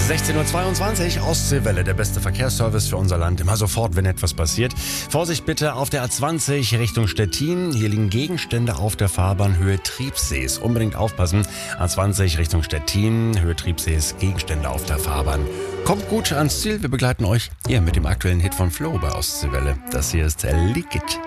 16.22 Uhr, Ostseewelle, der beste Verkehrsservice für unser Land. Immer sofort, wenn etwas passiert. Vorsicht bitte auf der A20 Richtung Stettin. Hier liegen Gegenstände auf der Fahrbahn Höhe Triebsees. Unbedingt aufpassen. A20 Richtung Stettin, Höhe Triebsees, Gegenstände auf der Fahrbahn. Kommt gut ans Ziel. Wir begleiten euch hier mit dem aktuellen Hit von Flo bei Ostseewelle. Das hier ist Lick It.